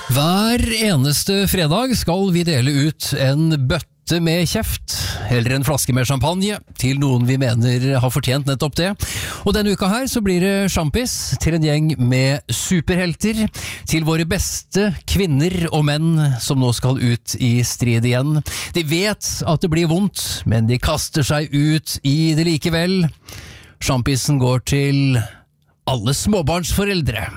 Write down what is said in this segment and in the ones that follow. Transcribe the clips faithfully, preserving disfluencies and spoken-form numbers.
Hver eneste fredag skal vi dele ut en bøtte med kjeft, eller en flaske med champagne, til noen vi mener har fortjent nettopp det. Og denne uka her så blir det sjampis til en gjeng med superhelter, til våre beste kvinner og menn som nå skal ut i strid igjen. De vet at det blir vondt, men de kaster seg ut i det likevel. Sjampisen går til alle småbarnsforeldre.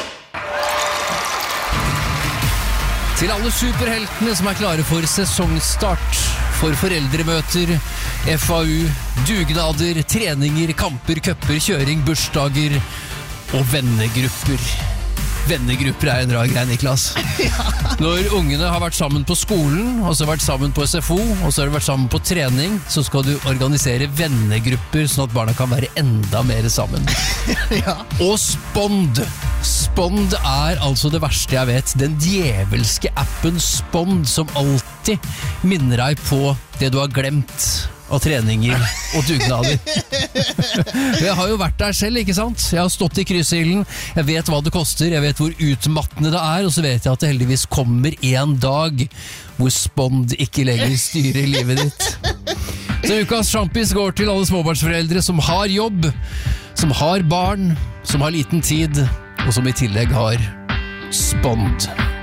Til alle superheltene som er klare for sesongstart, for foreldremøter, F A U, dugnader, treninger, kamper, køpper, kjøring, bursdager og vennegrupper. Vennegrupper er en rar greie, Niklas. Når ungene har vært sammen på skolen, og så har vært sammen på S F O, og så har de vært sammen på trening, så skal du organisere vennegrupper sånn at barna kan være enda mer sammen. Ja. Og Spond. Spond er altså det verste jeg vet. Den djevelske appen Spond som alltid minner deg på det du har glemt av treninger og dugnader. Jeg har jo vært der selv, ikke sant? Jeg har stått i kryssilden, jeg vet hva det koster, jeg vet hvor utmattende det er, og så vet jeg at det heldigvis kommer en dag hvor Spond ikke lenger styrer livet ditt. Så ukas sjampis går til alle småbarnsforeldre som har jobb, som har barn, som har liten tid, og som i tillegg har Spond.